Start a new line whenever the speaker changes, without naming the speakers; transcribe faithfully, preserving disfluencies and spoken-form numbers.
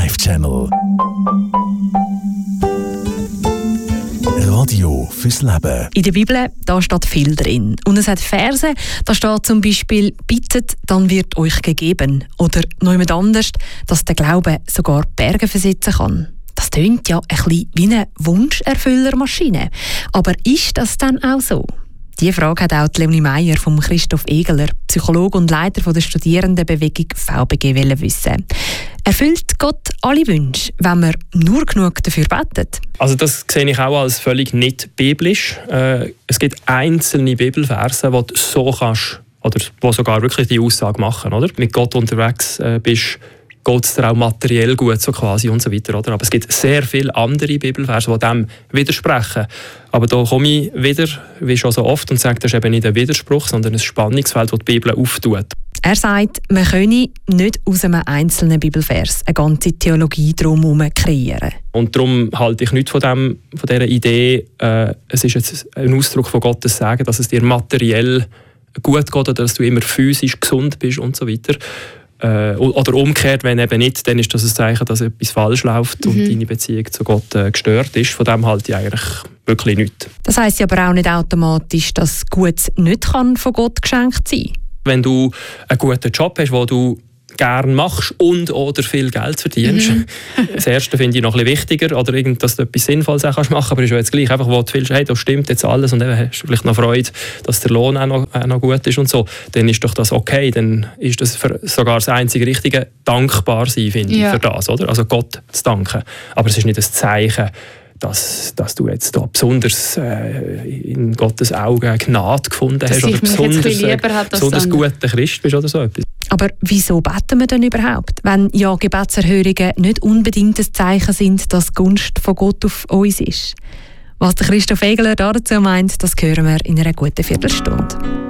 Life Channel. Radio fürs Leben.
In der Bibel da steht viel drin. Und es hat Verse, da steht zum Beispiel: «Bittet, dann wird euch gegeben.» Oder noch jemand anders, dass der Glaube sogar Berge versetzen kann. Das tönt ja ein bisschen wie eine Wunscherfüllermaschine. Aber ist das dann auch so? Diese Frage hat auch Leonie Meyer vom Christoph Egeler, Psychologe und Leiter von der Studierendenbewegung V B G, wissen. Erfüllt Gott alle Wünsche, wenn man nur genug dafür betet?
Also das sehe ich auch als völlig nicht biblisch. Äh, es gibt einzelne Bibelverse, wo du so kannst, oder wo sogar wirklich die Aussage machen, oder? Mit Gott unterwegs äh, bist, geht es dir auch materiell gut, so quasi und so weiter, oder? Aber es gibt sehr viele andere Bibelverse, die dem widersprechen. Aber da komme ich wieder, wie schon so oft, und sage, das ist eben nicht ein Widerspruch, sondern ein Spannungsfeld, das die Bibel auftut.
Er sagt, man könne nicht aus einem einzelnen Bibelvers eine ganze Theologie drumherum kreieren.
Und darum halte ich nichts von, dem, von dieser Idee, äh, es ist jetzt ein Ausdruck von Gottes Sagen, dass es dir materiell gut geht oder dass du immer physisch gesund bist und so weiter. Äh, oder umgekehrt, wenn eben nicht, dann ist das ein Zeichen, dass etwas falsch läuft mhm. und deine Beziehung zu Gott äh, gestört ist. Von dem halte ich eigentlich wirklich nichts.
Das heisst aber auch nicht automatisch, dass Gutes nicht kann von Gott geschenkt sein kann.
Wenn du einen guten Job hast, den du gerne machst und oder viel Geld verdienst. Mhm. Das Erste finde ich noch ein bisschen wichtiger, oder irgend, dass du etwas Sinnvolles auch machen kannst, aber es ist jetzt gleich, einfach, wo du fühlst, hey, das stimmt jetzt alles und dann hast du vielleicht noch Freude, dass der Lohn auch noch, auch noch gut ist und so, dann ist doch das okay, dann ist das für sogar das einzige Richtige, dankbar sein, finde ich, ja. für das, oder? Also Gott zu danken. Aber es ist nicht ein Zeichen, Dass, dass du jetzt da besonders äh, in Gottes Augen Gnade gefunden hast oder besonders, äh, besonders guter Christ bist oder so etwas.
Aber wieso beten wir denn überhaupt, wenn ja Gebetserhörungen nicht unbedingt ein Zeichen sind, dass die Gunst von Gott auf uns ist? Was der Christoph Egeler dazu meint, das hören wir in einer guten Viertelstunde.